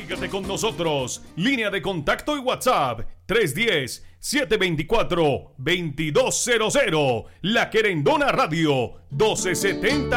Comunícate con nosotros. Línea de contacto y WhatsApp 310-724-2200. La Querendona Radio 1270